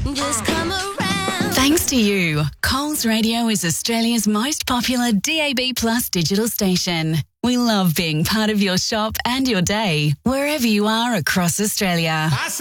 Just come around. Thanks to you, Coles Radio is Australia's most popular DAB Plus digital station. We love being part of your shop and your day, wherever you are across Australia.